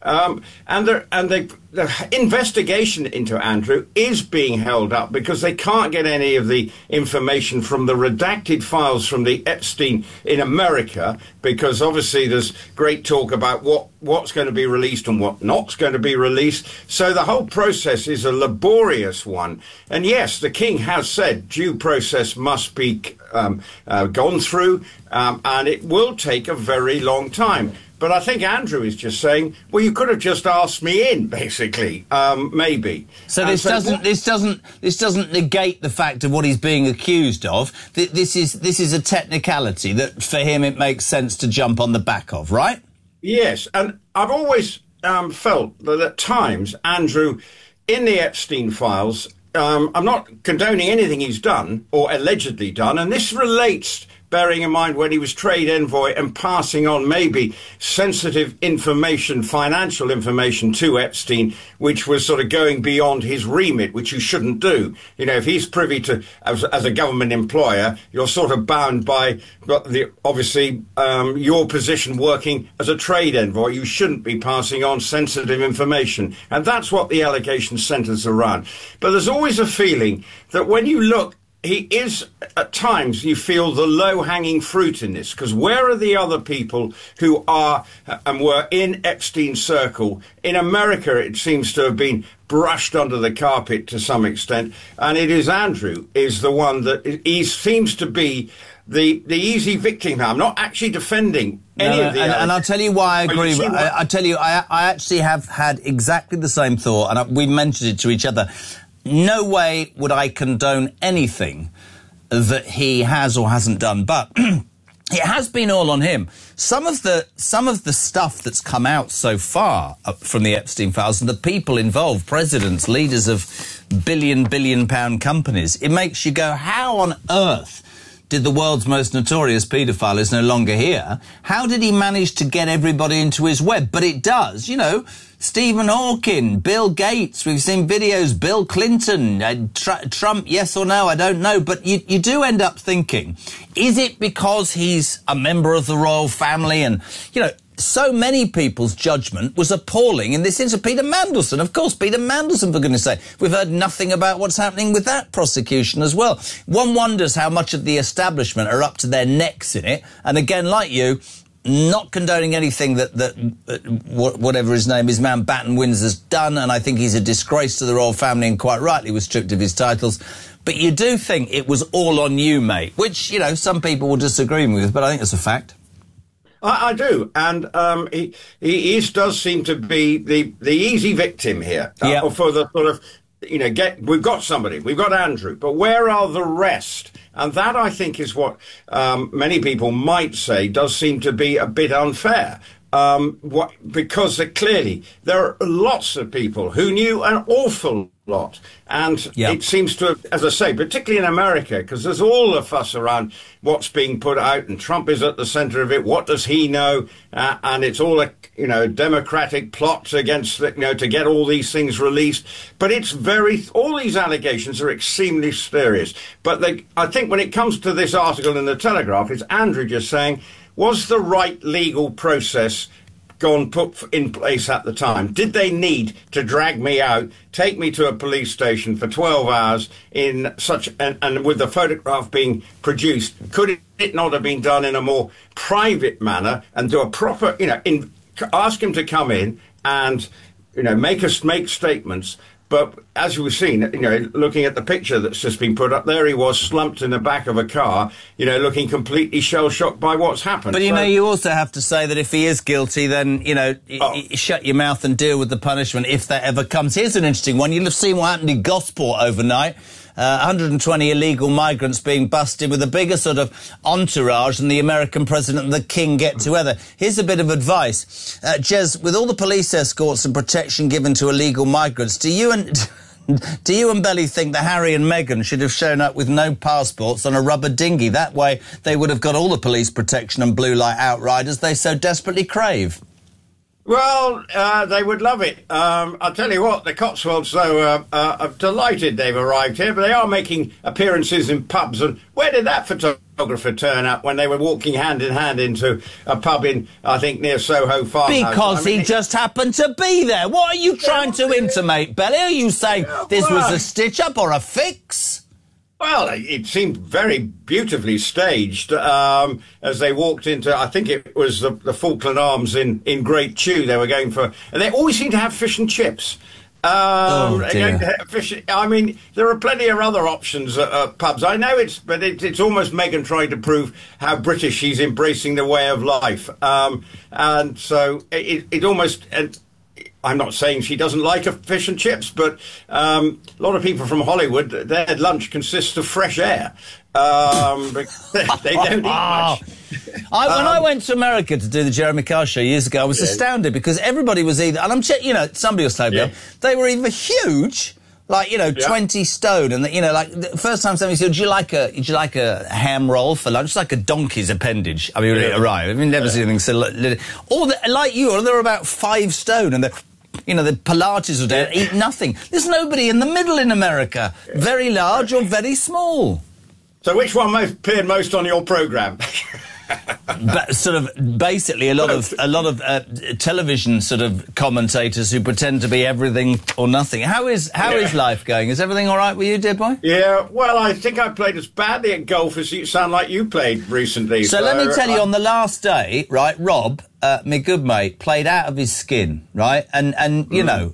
Um, and the, and they, the investigation into Andrew is being held up because they can't get any of the information from the redacted files from the Epstein in America, because obviously there's great talk about what, what's going to be released and what not's going to be released. So the whole process is a laborious one. And yes, the King has said due process must be um, uh, gone through, um, and it will take a very long time. But I think Andrew is just saying, well, you could have just asked me in, basically, um, maybe. So this so doesn't this doesn't this doesn't negate the fact of what he's being accused of. Th- this is this is a technicality that for him it makes sense to jump on the back of, right? Yes, and I've always um, felt that at times Andrew, in the Epstein files, um, I'm not condoning anything he's done or allegedly done, and this relates, bearing in mind when he was trade envoy and passing on maybe sensitive information, financial information to Epstein, which was sort of going beyond his remit, which you shouldn't do. You know, if he's privy to, as, as a government employer, you're sort of bound by the, obviously um, your position working as a trade envoy. You shouldn't be passing on sensitive information. And that's what the allegation centers around. But there's always a feeling that when you look, he is, at times, you feel the low-hanging fruit in this, because where are the other people who are and were in Epstein's circle? In America, it seems to have been brushed under the carpet to some extent, and it is Andrew is the one that he seems to be the the easy victim. I'm not actually defending any no, of the and, others. and I'll tell you why I agree. You I, I tell you, I, I actually have had exactly the same thought, and I, we mentioned it to each other. No way would I condone anything that he has or hasn't done, but it has been all on him. Some of the some of the stuff that's come out so far from the Epstein files and the people involved, presidents, leaders of billion, billion pound companies, it makes you go, how on earth did the world's most notorious paedophile, is no longer here, how did he manage to get everybody into his web? But it does, you know, Stephen Hawking, Bill Gates, we've seen videos, Bill Clinton, uh, tr- Trump, yes or no, I don't know. But you, you do end up thinking, is it because he's a member of the royal family? And, you know, so many people's judgment was appalling in this instance. Peter Mandelson, of course, Peter Mandelson, for goodness sake. We've heard nothing about what's happening with that prosecution as well. One wonders how much of the establishment are up to their necks in it. And again, like you, not condoning anything that, that uh, whatever his name is, Mountbatten Windsor's done, and I think he's a disgrace to the royal family and quite rightly was stripped of his titles. But you do think it was all on you, mate, which, you know, some people will disagree with, but I think it's a fact. I, I do, and um, he he is, does seem to be the, the easy victim here, uh, yeah. or for the sort of, you know, get we've got somebody, we've got Andrew, but where are the rest? And that, I think, is what um, many people might say does seem to be a bit unfair. Um, what, because uh, clearly there are lots of people who knew an awful lot. And yep. it seems to have, as I say, particularly in America, because there's all the fuss around what's being put out, and Trump is at the center of it. What does he know? Uh, and it's all a, you know, democratic plot against, you know, to get all these things released. But it's very, all these allegations are extremely serious. But they, I think when it comes to this article in the Telegraph, it's Andrew just saying, was the right legal process gone put in place at the time? Did they need to drag me out, take me to a police station for twelve hours in such, and, and with the photograph being produced? Could it not have been done in a more private manner and do a proper, you know, in, ask him to come in and, you know, make us make statements? But as we've seen, you know, looking at the picture that's just been put up, there he was slumped in the back of a car, you know, looking completely shell-shocked by what's happened. But, you so, know, you also have to say that if he is guilty, then, you know, oh. y- y- shut your mouth and deal with the punishment if that ever comes. Here's an interesting one. You'll have seen what happened in Gosport overnight. Uh, one hundred twenty illegal migrants being busted with a bigger sort of entourage than the American president and the king get together. Here's a bit of advice. Uh, Jez, with all the police escorts and protection given to illegal migrants, do you and... Do you and Belly think that Harry and Meghan should have shown up with no passports on a rubber dinghy? That way they would have got all the police protection and blue light outriders they so desperately crave. Well, uh, they would love it. Um, I'll tell you what, the Cotswolds, though, uh, uh, are delighted they've arrived here, but they are making appearances in pubs. And where did that photographer turn up when they were walking hand in hand into a pub in, I think, near Soho Farmhouse? Because I mean, he just happened to be there. What are you trying to intimate, Belly? Are you saying this was a stitch-up or a fix? Well, it seemed very beautifully staged um, as they walked into, I think it was the, the Falkland Arms in, in Great Chew. They were going for, and they always seem to have fish and chips. Um, oh, dear. Fish, I mean, there are plenty of other options at uh, pubs. I know it's, but it, it's almost Meghan trying to prove how British she's embracing the way of life. Um, and so it, it almost... And, I'm not saying she doesn't like a fish and chips, but um, a lot of people from Hollywood, their lunch consists of fresh air. Um, they don't eat much. I, when Um, I went to America to do the Jeremy Carr show years ago, I was Yeah. astounded because everybody was either, and I'm, che- you know, somebody will say, Yeah. they were either huge, like, you know, Yeah. twenty stone, and, you know, like, the first time somebody said, do you like a, do you like a ham roll for lunch? It's like a donkey's appendage. I mean, Yeah. right, I've never Yeah. seen anything so, li- or the, like you, or they're about five stone, and they're, you know, the Pilates are there, eat nothing. There's nobody in the middle in America, very large or very small. So which one most, appeared most on your programme? But sort of basically a lot of a lot of uh, television sort of commentators who pretend to be everything or nothing. How is how Yeah. is life going? Is everything all right with you, dear boy? Yeah, well, I think I played as badly at golf as you sound like you played recently. So, let me tell you, I- on the last day, right, Rob, uh, my good mate, played out of his skin, right, and and you Mm. know.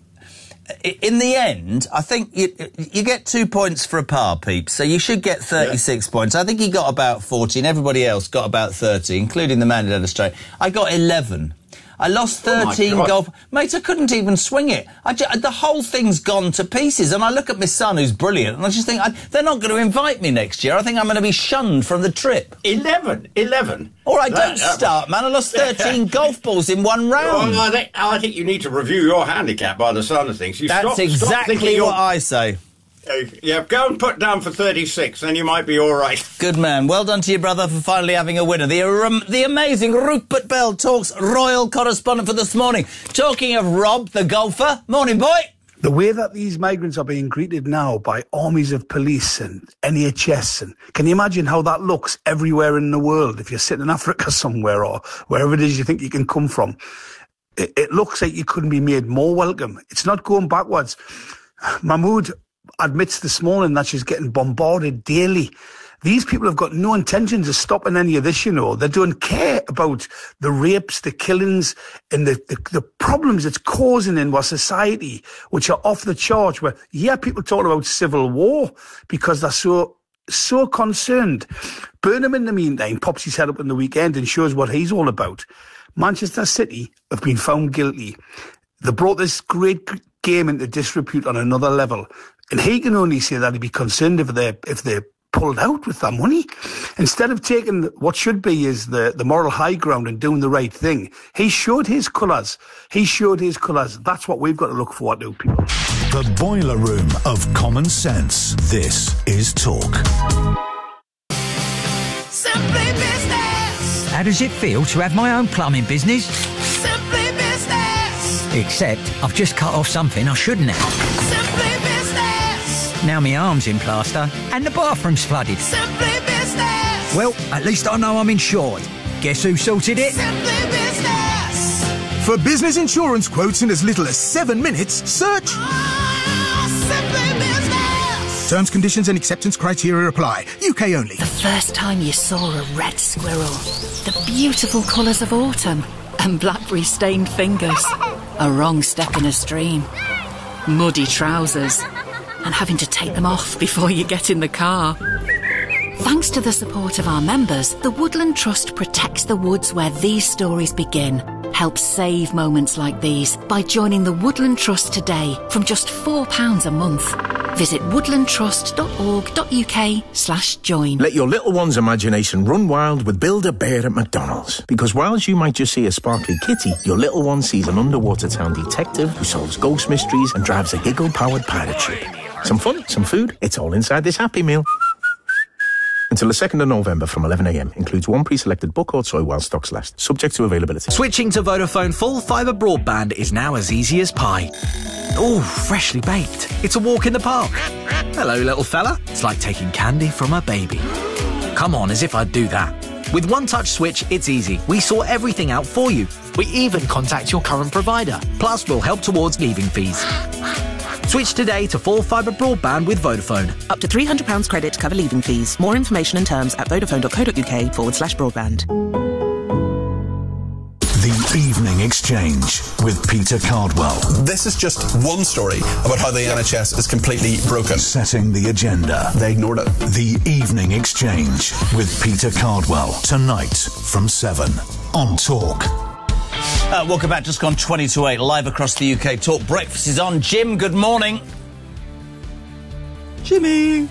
I- In the end, I think you, you get two points for a par, peeps, so you should get thirty-six points. I think he got about fourteen, everybody else got about thirty, including the man who had a straight. I got eleven. I lost Oh, my thirteen God. golf. Mate, I couldn't even swing it. I ju- the whole thing's gone to pieces, and I look at my son, who's brilliant, and I just think, I, they're not going to invite me next year. I think I'm going to be shunned from the trip. Eleven, eleven. All right, That- don't that- start, man. I lost thirteen golf balls in one round. Well, I think, I think you need to review your handicap by the sound of things. You That's stop, stop exactly thinking you're- what I say. Uh, yeah, go and put down for thirty-six, then you might be all right. Good man. Well done to your brother for finally having a winner. The um, the amazing Rupert Bell talks royal correspondent for This Morning. Talking of Rob, the golfer. Morning, boy. The way that these migrants are being greeted now by armies of police and N H S, and can you imagine how that looks everywhere in the world if you're sitting in Africa somewhere or wherever it is you think you can come from? It, it looks like you couldn't be made more welcome. It's not going backwards. Mahmood admits this morning that she's getting bombarded daily. These people have got no intentions of stopping any of this, you know. They don't care about the rapes, the killings, and the, the, the problems it's causing in our society, which are off the charts, where, yeah, people talk about civil war because they're so, so concerned. Burnham, in the meantime, pops his head up in the weekend and shows what he's all about. Manchester City have been found guilty. They brought this great game into disrepute on another level. And he can only say that he'd be concerned if they if they pulled out with their money. Instead of taking what should be is the, the moral high ground and doing the right thing, he showed his colours. He showed his colours. That's what we've got to look forward to, people. The boiler room of common sense. This is Talk. Simply Business. How does it feel to have my own plumbing business? Simply Business. Except I've just cut off something I shouldn't have. Simply Business. Now my arm's in plaster and the bathroom's flooded. Simply Business. Well, at least I know I'm insured. Guess who sorted it? Simply Business. For business insurance quotes in as little as seven minutes, search Simply Business. Terms, conditions and acceptance criteria apply. U K only. The first time you saw a red squirrel, the beautiful colours of autumn, and blackberry-stained fingers, a wrong step in a stream, muddy trousers, and having to take them off before you get in the car. Thanks to the support of our members, the Woodland Trust protects the woods where these stories begin. Help save moments like these by joining the Woodland Trust today from just four pounds a month. Visit woodlandtrust.org.uk slash join. Let your little one's imagination run wild with Build-A-Bear at McDonald's. Because whilst you might just see a sparkly kitty, your little one sees an underwater town detective who solves ghost mysteries and drives a giggle-powered pirate ship. Some fun, some food, it's all inside this Happy Meal. Until the second of November from eleven a m. Includes one pre-selected book or toy while stocks last. Subject to availability. Switching to Vodafone full fibre broadband is now as easy as pie. Ooh, freshly baked. It's a walk in the park. Hello, little fella. It's like taking candy from a baby. Come on, as if I'd do that. With One Touch Switch, it's easy. We sort everything out for you. We even contact your current provider. Plus, we'll help towards leaving fees. Switch today to full fibre broadband with Vodafone. Up to three hundred pounds credit to cover leaving fees. More information and terms at vodafone.co.uk forward slash broadband. The Evening Exchange with Peter Cardwell. This is just one story about how the N H S is completely broken. Setting the agenda. They ignored it. The Evening Exchange with Peter Cardwell. Tonight from seven on Talk. Uh, welcome back. Just gone twenty to eight, live across the U K. Talk Breakfast is on. Jim, good morning. Jimmy.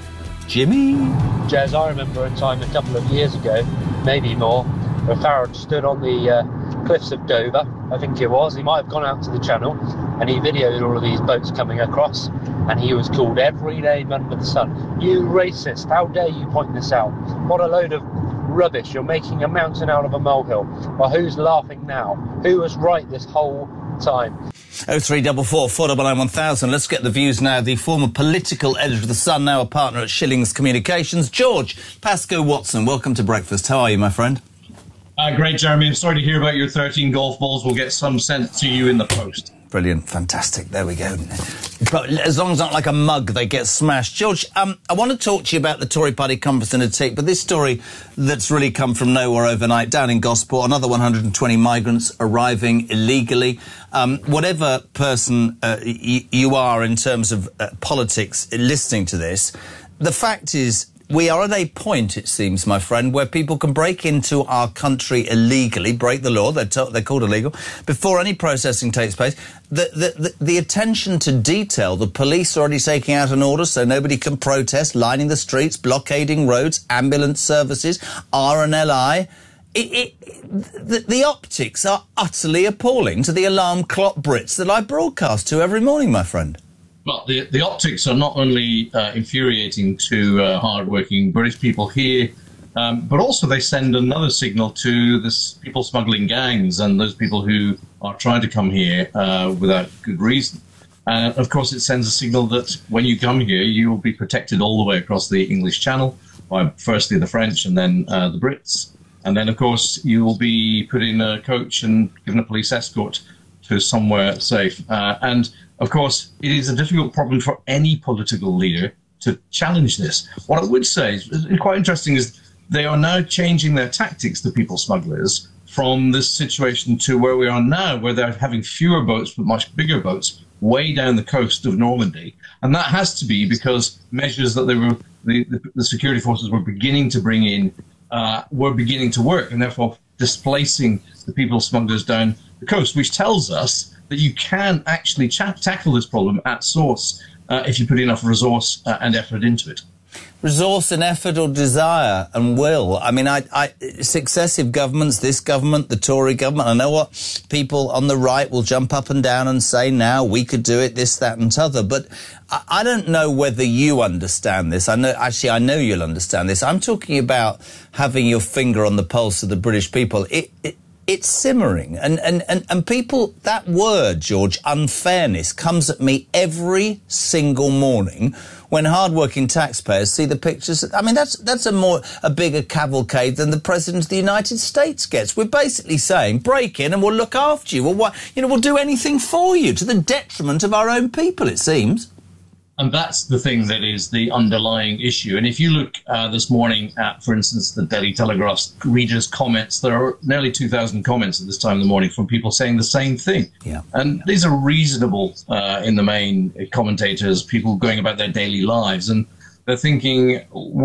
Jimmy. Jez, I remember a time a couple of years ago, maybe more, where Farage stood on the uh, cliffs of Dover, I think it was. He might have gone out to the channel, and he videoed all of these boats coming across, and he was called every name under the sun. You racist, how dare you point this out? What a load of rubbish, you're making a mountain out of a molehill. Well, who's laughing now? Who was right this whole time? oh three four four, four nine nine, one thousand. Let's get the views now. The former political editor of The Sun, now a partner at Schillings Communications, George Pascoe Watson. Welcome to breakfast. How are you, my friend? Uh, great, Jeremy. I'm sorry to hear about your thirteen golf balls. We'll get some sent to you in the post. Brilliant. Fantastic. There we go. But as long as not like a mug, they get smashed. George, um, I want to talk to you about the Tory party conference in a tick, but this story that's really come from nowhere overnight, down in Gosport, another one hundred twenty migrants arriving illegally. Um, whatever person uh, y- you are in terms of uh, politics listening to this, the fact is, we are at a point, it seems, my friend, where people can break into our country illegally, break the law, they're, to- they're called illegal, before any processing takes place. The, the, the, the attention to detail, the police are already taking out an order so nobody can protest, lining the streets, blockading roads, ambulance services, R N L I. It, it, the, the optics are utterly appalling to the alarm clock Brits that I broadcast to every morning, my friend. Well, the, the optics are not only uh, infuriating to uh, hard-working British people here, um, but also they send another signal to the people smuggling gangs and those people who are trying to come here uh, without good reason. And, of course, it sends a signal that when you come here, you will be protected all the way across the English Channel by firstly the French and then uh, the Brits. And then, of course, you will be put in a coach and given a police escort to somewhere safe. Uh, and... Of course, it is a difficult problem for any political leader to challenge this. What I would say is quite interesting is they are now changing their tactics, the people smugglers, from this situation to where we are now, where they're having fewer boats but much bigger boats way down the coast of Normandy. And that has to be because measures that they were the, the, the security forces were beginning to bring in uh, were beginning to work, and therefore displacing the people smugglers down the coast, which tells us that you can actually cha- tackle this problem at source uh, if you put enough resource uh, and effort into it. Resource and effort or desire and will. I mean, I, I, successive governments, this government, the Tory government, I know what people on the right will jump up and down and say, now we could do it, this, that and t'other. But I, I don't know whether you understand this. I know, actually, I know you'll understand this. I'm talking about having your finger on the pulse of the British people. It, it It's simmering. And, and, and, and people, that word, George, unfairness, comes at me every single morning when hard-working taxpayers see the pictures. I mean, that's that's a more a bigger cavalcade than the President of the United States gets. We're basically saying, break in and we'll look after you. We'll, what, you know, we'll do anything for you, to the detriment of our own people, it seems. And that's the thing that is the underlying issue. And if you look uh, this morning at, for instance, the Daily Telegraph's readers' comments, there are nearly two thousand comments at this time in the morning from people saying the same thing. Yeah. And these are reasonable, uh, in the main, commentators, people going about their daily lives. And they're thinking,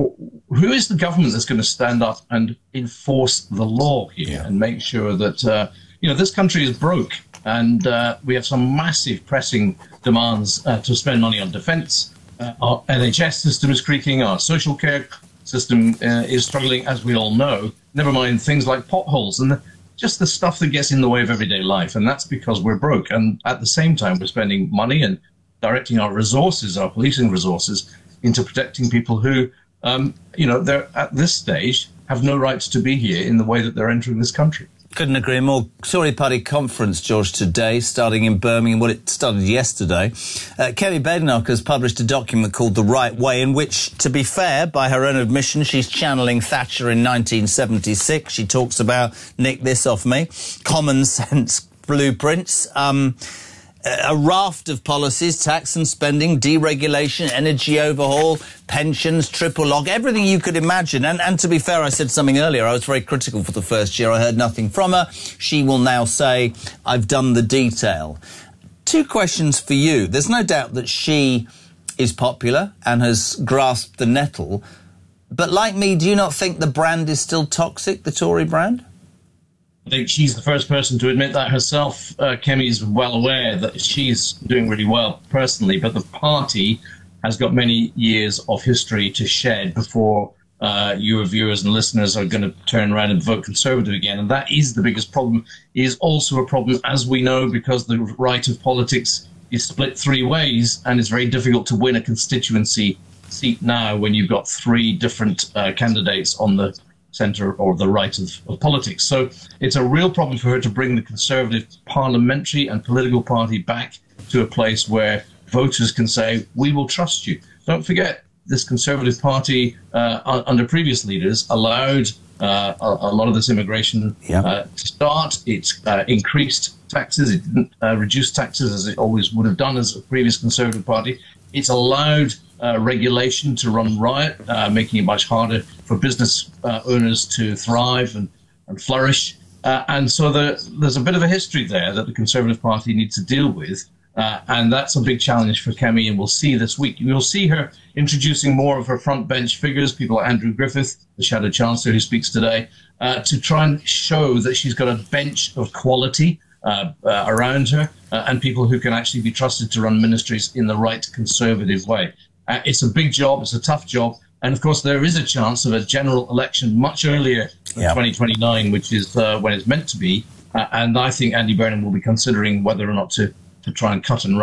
who is the government that's going to stand up and enforce the law here yeah. and make sure that, uh, you know, this country is broke and uh, we have some massive pressing demands uh, to spend money on defence. Uh, our N H S system is creaking, our social care system uh, is struggling, as we all know, never mind things like potholes and the, just the stuff that gets in the way of everyday life. And that's because we're broke. And at the same time, we're spending money and directing our resources, our policing resources, into protecting people who um, you know, they're at this stage have no rights to be here in the way that they're entering this country. Couldn't agree more. Tory party conference, George, today, starting in Birmingham. Well, it started yesterday. Uh, Kemi Badenoch has published a document called The Right Way, in which, to be fair, by her own admission, she's channeling Thatcher in nineteen seventy-six. She talks about, nick this off me, common sense blueprints. Um... A raft of policies, tax and spending, deregulation, energy overhaul, pensions, triple lock, everything you could imagine. And, and to be fair, I said something earlier. I was very critical for the first year. I heard nothing from her. She will now say, I've done the detail. Two questions for you. There's no doubt that she is popular and has grasped the nettle. But like me, do you not think the brand is still toxic, the Tory brand? I think she's the first person to admit that herself. Uh, Kemi is well aware that she's doing really well personally, but the party has got many years of history to shed before uh, your viewers and listeners are going to turn around and vote Conservative again. And that is the biggest problem. It is also a problem, as we know, because the right of politics is split three ways, and it's very difficult to win a constituency seat now when you've got three different uh, candidates on the centre or the right of, of politics. So it's a real problem for her to bring the Conservative parliamentary and political party back to a place where voters can say, we will trust you. Don't forget, this Conservative party, uh, under previous leaders, allowed uh, a, a lot of this immigration yeah. uh, to start. It uh, increased taxes. It didn't uh, reduce taxes as it always would have done as a previous Conservative party. It's allowed uh, regulation to run riot, uh, making it much harder for business uh, owners to thrive and, and flourish. Uh, and so the, there's a bit of a history there that the Conservative Party needs to deal with. Uh, and that's a big challenge for Kemi, and we'll see this week. You'll see her introducing more of her front bench figures, people like Andrew Griffith, the Shadow Chancellor who speaks today, uh, to try and show that she's got a bench of quality uh, uh, around her uh, and people who can actually be trusted to run ministries in the right Conservative way. Uh, it's a big job, it's a tough job, and of course there is a chance of a general election much earlier than yeah. twenty twenty-nine, which is uh, when it's meant to be, uh, and I think Andy Burnham will be considering whether or not to, to try and cut and run.